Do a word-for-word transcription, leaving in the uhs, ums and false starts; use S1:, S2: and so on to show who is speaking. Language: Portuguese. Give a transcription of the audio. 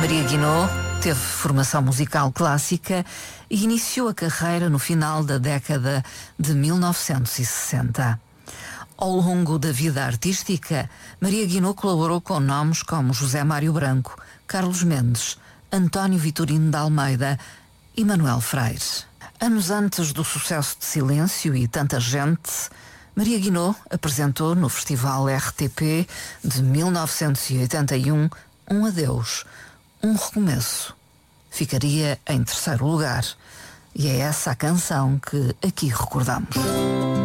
S1: Maria Guinot teve formação musical clássica e iniciou a carreira no final da década de mil novecentos e sessenta. Ao longo da vida artística, Maria Guinot colaborou com nomes como José Mário Branco, Carlos Mendes, António Vitorino de Almeida e Manuel Freire. Anos antes do sucesso de Silêncio e Tanta Gente, Maria Guinot apresentou no Festival R T P de mil novecentos e oitenta e um um adeus, um recomeço. Ficaria em terceiro lugar. E é essa a canção que aqui recordamos.